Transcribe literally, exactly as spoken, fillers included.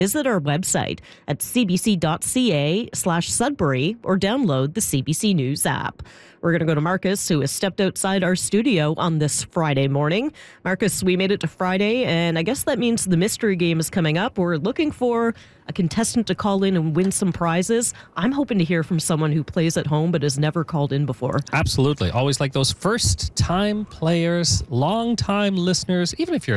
Visit our website at cbc.ca slash Sudbury or download the C B C News app. We're going to go to Marcus, who has stepped outside our studio on this Friday morning. Marcus, we made it to Friday, and I guess that means the mystery game is coming up. We're looking for a contestant to call in and win some prizes. I'm hoping to hear from someone who plays at home but has never called in before. Absolutely. Always like those first-time players, long-time listeners, even if you're